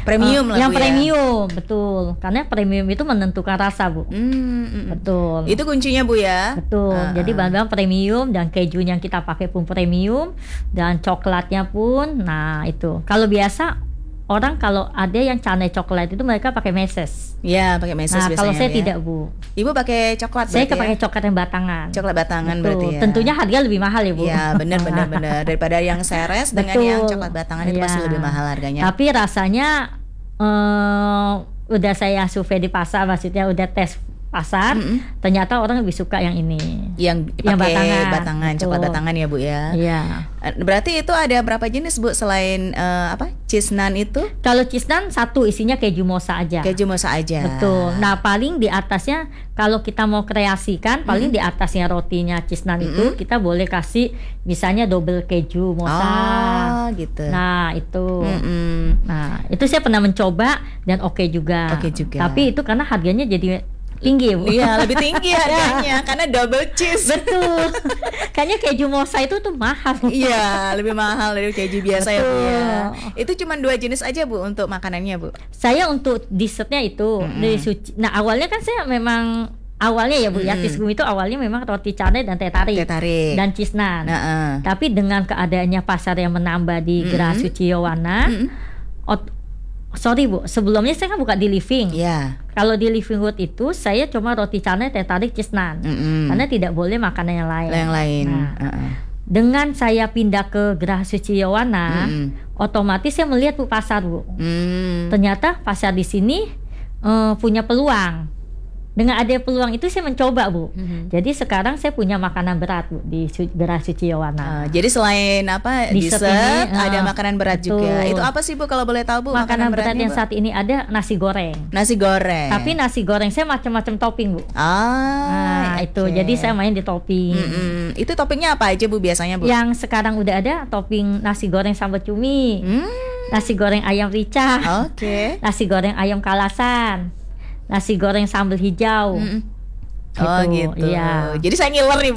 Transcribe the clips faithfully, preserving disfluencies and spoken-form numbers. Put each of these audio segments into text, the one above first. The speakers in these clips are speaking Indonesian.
Premium uh, lah yang Bu premium, ya? Betul. Karena premium itu menentukan rasa Bu. Hmm, mm, betul. Itu kuncinya Bu ya? Betul. Uh, Jadi uh. bahan-bahan premium dan keju yang kita pakai pun premium dan coklatnya pun, nah itu. Kalau biasa orang kalau ada yang canai coklat itu mereka pakai meses. Ya, pakai meses nah, biasanya. Kalau saya ya. tidak Bu. Ibu pakai coklat Saya berarti pakai ya? coklat yang batangan. Coklat batangan Betul. berarti ya. Tentunya harga lebih mahal ya Bu. Iya benar benar benar daripada yang seres dengan Betul. yang coklat batangan itu ya. pasti lebih mahal harganya. Tapi rasanya eh, udah saya survei di pasar, maksudnya udah tes pasar, mm-hmm. ternyata orang lebih suka yang ini. Yang pakai yang batangan, batangan coklat batangan ya Bu ya. Iya. Berarti itu ada berapa jenis Bu selain uh, apa? Cheese naan itu? Kalau cheese naan satu isinya keju mosa aja. Keju mosa aja. Betul. Nah, paling di atasnya kalau kita mau kreasikan, paling mm-hmm. di atasnya rotinya cheese naan mm-hmm. itu kita boleh kasih misalnya double keju mosa. Oh, gitu. Nah, itu. Mm-hmm. Nah, itu saya pernah mencoba dan oke okay juga. Oke okay juga. Tapi itu karena harganya jadi tinggi Bu. Iya lebih tinggi harganya karena double cheese. Betul. Kayaknya keju mosa itu tuh mahal. Iya lebih mahal dari keju biasa. Betul. Ya Bu ya. Itu cuma dua jenis aja Bu untuk makanannya Bu. Saya untuk dessertnya itu mm-hmm. dari suci. Nah awalnya kan saya memang awalnya ya Bu mm-hmm. ya Tisgum itu awalnya memang roti canai dan teh tarik, teh tarik. dan cheese naan. Nah, uh. Tapi dengan keadaannya pasar yang menambah di mm-hmm. Geraha Suciyowana, mm-hmm. ot- sorry Bu, sebelumnya saya kan buka di Living. Iya. Yeah. Kalau di Living Road itu saya cuma roti canai, teh tarik, cheese naan. Mm-hmm. Karena tidak boleh makanan yang lain. Yang lain. Nah, uh-uh. dengan saya pindah ke Geraha Suciyowana, mm-hmm. otomatis saya melihat Bu pasar Bu. Mm. Ternyata pasar di sini uh, punya peluang. Dengan ada peluang itu saya mencoba Bu. Mm-hmm. Jadi sekarang saya punya makanan berat Bu di Su- Geraha Suciyowana. Uh, jadi selain apa dessert, dessert ini, uh, ada makanan berat betul. Juga. Itu apa sih Bu kalau boleh tahu Bu? Makanan, makanan berat yang Bu? Saat ini ada nasi goreng. Nasi goreng. Tapi nasi goreng saya macam-macam topping Bu. Ah, nah okay. itu. Jadi saya main di topping. Mm-mm. Itu toppingnya apa aja Bu biasanya Bu? Yang sekarang udah ada topping nasi goreng sambal cumi, mm. nasi goreng ayam rica, okay. nasi goreng ayam kalasan, nasi goreng sambal hijau. Mm-mm. Gitu. Oh gitu. Iya. Jadi saya ngiler nih Bu.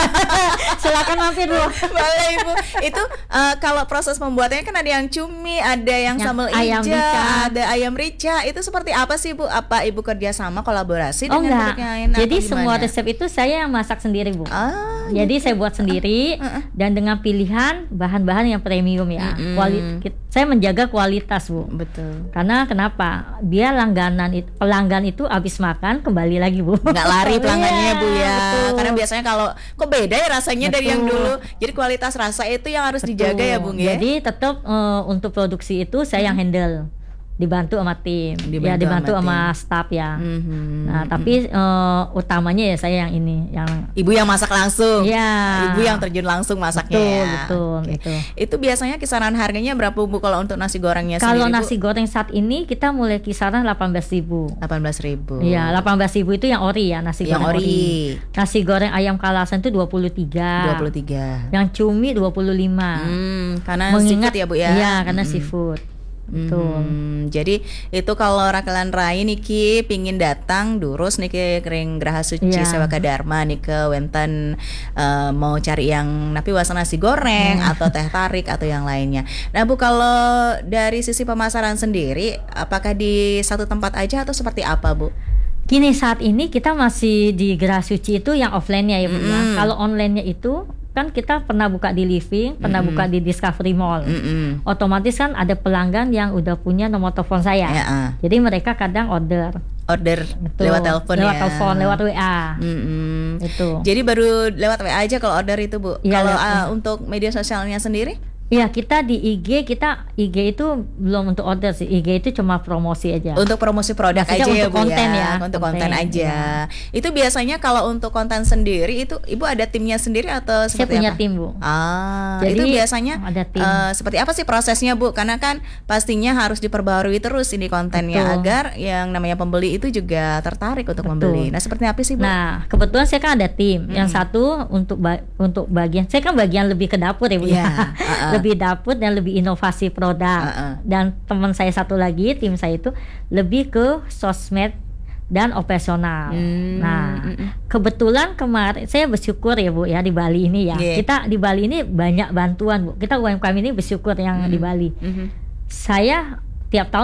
Silakan mampir Bu. Boleh Ibu. Itu uh, kalau proses pembuatannya kan ada yang cumi, ada yang, yang sambal ayam hijau, rica. ada ayam rica. Itu seperti apa sih Bu? Apa Ibu kerja sama kolaborasi oh, dengan produk yang lain? Jadi semua resep itu saya yang masak sendiri Bu. Ah, Jadi gitu. saya buat sendiri uh, uh. dan dengan pilihan bahan-bahan yang premium ya. Mm-hmm. Kuali- saya menjaga kualitas Bu. Betul. Karena kenapa? Biar langganan itu, pelanggan itu habis makan kembali lagi Bu. Nggak lari pelanggannya Bu ya. Betul. Karena biasanya kalau kok beda ya rasanya betul. Dari yang dulu. Jadi kualitas rasa itu yang harus betul. Dijaga ya Bung ya. Jadi tetap uh, untuk produksi itu saya hmm. yang handle. Dibantu sama tim, dibantu ya dibantu sama, sama staff ya. Mm-hmm. Nah tapi uh, utamanya ya saya yang ini, yang Ibu yang masak langsung. Ya. Ibu yang terjun langsung masaknya. Betul, ya. betul, okay. betul. Itu biasanya kisaran harganya berapa Bu kalau untuk nasi gorengnya kalau sendiri? Kalau nasi goreng saat ini kita mulai kisaran delapan belas ribu. delapan belas ribu. Iya, delapan belas ribu itu yang ori ya, nasi yang goreng ori. ori. Nasi goreng ayam kalasan itu dua puluh tiga. dua puluh tiga. Yang cumi dua puluh lima. Hmm, karena mengingat seafood ya Bu ya. Iya, karena hmm. seafood. Betul. Hmm, jadi itu kalau Rakalan Rai niki pingin datang durus niki kering Geraha Suci yeah. Sewaka Dharma niki wenten uh, mau cari yang napi wasa nasi goreng yeah. atau teh tarik atau yang lainnya. Nah Bu, kalau dari sisi pemasaran sendiri apakah di satu tempat aja atau seperti apa Bu? Gini, saat ini kita masih di Geraha Suci itu yang offline-nya ya Bu mm. ya. Kalau online-nya itu kan kita pernah buka di Living, pernah mm-hmm. buka di Discovery Mall. Mm-hmm. Otomatis kan ada pelanggan yang udah punya nomor telepon saya. Yeah, uh. Jadi mereka kadang order. Order betul. Lewat telepon lewat ya. telepon, lewat W A. Mm-hmm. Itu. Jadi baru lewat W A aja kalau order itu Bu. Ya, kalau uh, untuk media sosialnya sendiri? Iya, kita di I G, kita I G itu belum untuk order sih. I G itu cuma promosi aja. Untuk promosi produk maksudnya aja untuk ya Bu konten ya. ya. Untuk konten, konten aja. Ya. Itu biasanya kalau untuk konten sendiri itu Ibu ada timnya sendiri atau seperti Saya punya apa? tim Bu. Ah, jadi itu biasanya ada tim. Uh, seperti apa sih prosesnya Bu? Karena kan pastinya harus diperbarui terus ini kontennya. Betul. Agar yang namanya pembeli itu juga tertarik untuk Betul. Membeli. Nah, seperti apa sih Bu? Nah, kebetulan saya kan ada tim. Hmm. Yang satu untuk ba- untuk bagian, saya kan bagian lebih ke dapur ya Bu. Yeah. Uh-uh. Lebih dapur dan lebih inovasi produk. Uh-uh. Dan teman saya satu lagi, tim saya itu lebih ke sosmed dan operasional. Hmm. Nah, kebetulan kemarin saya bersyukur ya Bu ya di Bali ini ya. Yeah. Kita di Bali ini banyak bantuan Bu. Kita U M K M ini bersyukur yang hmm. di Bali. Hmm. Saya tiap tahun